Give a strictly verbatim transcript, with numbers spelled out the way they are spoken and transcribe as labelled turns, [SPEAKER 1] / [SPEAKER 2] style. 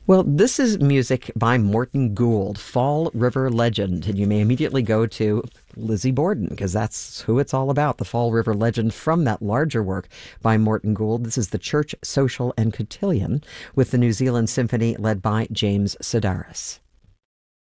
[SPEAKER 1] Well, this is music by Morton Gould, Fall River Legend, and you may immediately go to Lizzie Borden because that's who it's all about, the Fall River Legend from that larger work by Morton Gould. This is the Church Social and Cotillion with the New Zealand Symphony led by James Sedaris.